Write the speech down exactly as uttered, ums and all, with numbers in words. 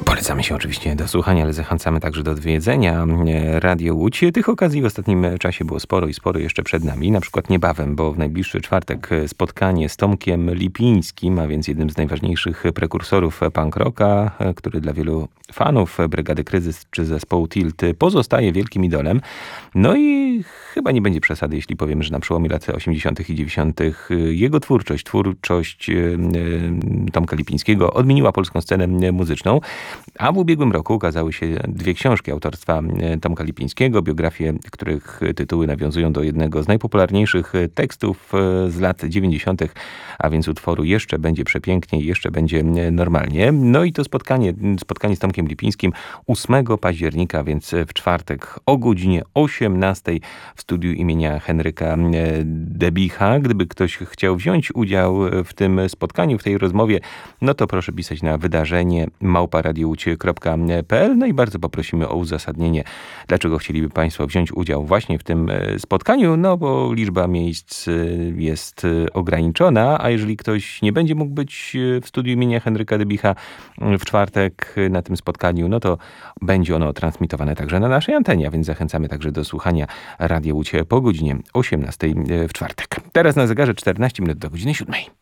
Polecamy się oczywiście do słuchania, ale zachęcamy także do odwiedzenia Radio Łódź. Tych okazji w ostatnim czasie było sporo i sporo jeszcze przed nami. Na przykład niebawem, bo w najbliższy czwartek spotkanie z Tomkiem Lipińskim, a więc jednym z najważniejszych prekursorów punk rocka, który dla wielu fanów Brygady Kryzys czy zespołu Tilt pozostaje wielkim idolem. No i chyba nie będzie przesady, jeśli powiem, że na przełomie lat osiemdziesiątych i dziewięćdziesiątych jego twórczość, twórczość Tomka Lipińskiego odmieniła polską scenę muzyczną. A w ubiegłym roku ukazały się dwie książki autorstwa Tomka Lipińskiego, biografie, których tytuły nawiązują do jednego z najpopularniejszych tekstów z lat dziewięćdziesiątych, a więc utworu Jeszcze będzie przepięknie, jeszcze będzie normalnie. No i to spotkanie, spotkanie z Tomkiem Lipińskim ósmego października, więc w czwartek o godzinie osiemnastej w studiu imienia Henryka Debicha. Gdyby ktoś chciał wziąć udział w tym spotkaniu, w tej rozmowie, no to proszę pisać na wydarzenie małpa radio łódź kropka p l. No i bardzo poprosimy o uzasadnienie, dlaczego chcieliby Państwo wziąć udział właśnie w tym spotkaniu, no bo liczba miejsc jest ograniczona, a jeżeli ktoś nie będzie mógł być w studiu imienia Henryka Debicha w czwartek na tym spotkaniu, no to będzie ono transmitowane także na naszej antenie, a więc zachęcamy także do słuchania Radia Łódź po godzinie osiemnastej w czwartek. Teraz na zegarze czternaście minut do godziny siódmej.